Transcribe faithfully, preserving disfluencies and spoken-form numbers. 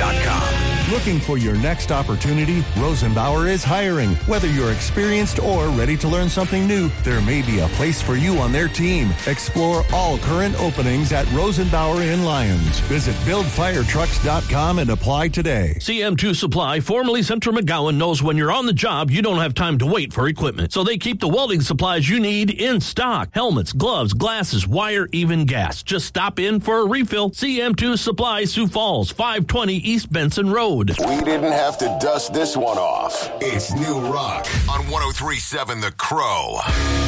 dot com. Looking for your next opportunity? Rosenbauer is hiring. Whether you're experienced or ready to learn something new, there may be a place for you on their team. Explore all current openings at Rosenbauer in Lyons. Visit build fire trucks dot com and apply today. C M two Supply, formerly Central McGowan, knows when you're on the job, you don't have time to wait for equipment. So they keep the welding supplies you need in stock. Helmets, gloves, glasses, wire, even gas. Just stop in for a refill. C M two Supply, Sioux Falls, five twenty East Benson Road. We didn't have to dust this one off. It's New Rock on one oh three point seven The Crow.